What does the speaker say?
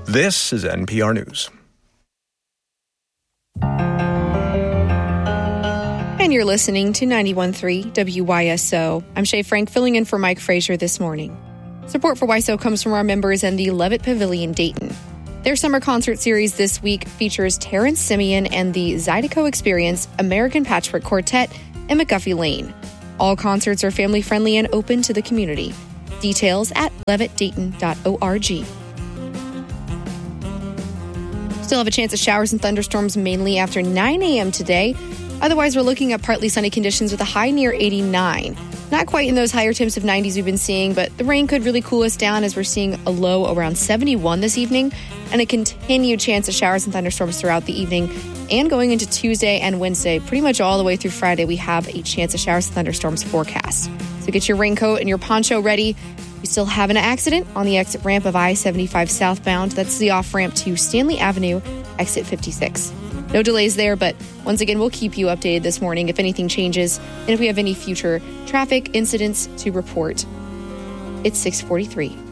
This is NPR News. And you're listening to 91.3 WYSO. I'm Shay Frank, filling in for Mike Frazier this morning. Support for YSO comes from our members in the Levitt Pavilion, Dayton. Their summer concert series this week features Terrence Simeon and the Zydeco Experience, American Patchwork Quartet, and McGuffey Lane. All concerts are family-friendly and open to the community. Details at levittdayton.org. Still have a chance of showers and thunderstorms mainly after 9 a.m. today. Otherwise, we're looking at partly sunny conditions with a high near 89. Not quite in those higher temps of 90s we've been seeing, but the rain could really cool us down as we're seeing a low around 71 this evening and a continued chance of showers and thunderstorms throughout the evening. And going into Tuesday and Wednesday, pretty much all the way through Friday, we have a chance of showers and thunderstorms forecast. So get your raincoat and your poncho ready. We still have an accident on the exit ramp of I-75 southbound. That's the off-ramp to Stanley Avenue, exit 56. No delays there, but once again, we'll keep you updated this morning if anything changes and if we have any future traffic incidents to report. It's 6:43.